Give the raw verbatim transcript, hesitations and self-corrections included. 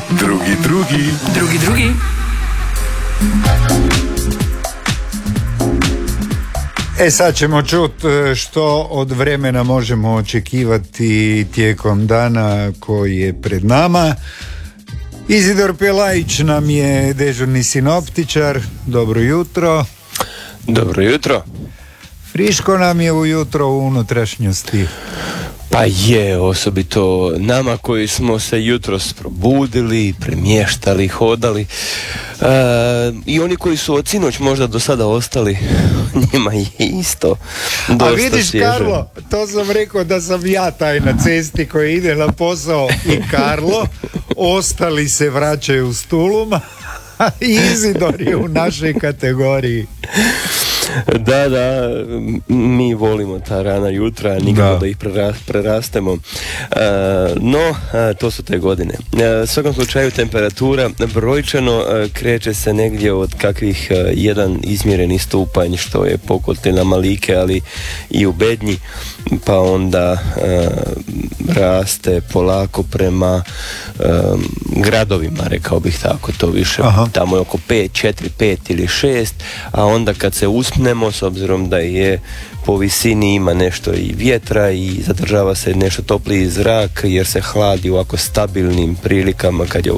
Drugi, drugi. Drugi, drugi. E sad ćemo čuti što od vremena možemo očekivati tijekom dana koji je pred nama. Izidor Pjelajić nam je dežurni sinoptičar. Dobro jutro. Dobro jutro. Friško nam je ujutro u unutrašnjosti. Pa je, osobito nama koji smo se jutros probudili, premještali, hodali. E, I oni koji su od sinoć možda do sada ostali, njima je isto dosta A vidiš svježe. Karlo, to sam rekao da sam ja taj na cesti koji ide na posao i Karlo, ostali se vraćaju s tuluma, a Izidor je u našoj kategoriji. Da, da, mi volimo ta rana jutra, nikako da, da ih prera, prerastemo. E, no, a, to su te godine. E, u svakom slučaju temperatura brojčano e, kreće se negdje od kakvih e, jedan izmjereni stupanj, što je Pokotina, Malike, ali i u Bednji, pa onda e, raste polako prema e, gradovima, rekao bih tako, to više. Aha. Tamo je oko pet, četiri, pet ili šest, a onda kad se uspnemo, s obzirom da je po visini ima nešto i vjetra i zadržava se nešto topliji zrak jer se hladi u ovako stabilnim prilikama kad je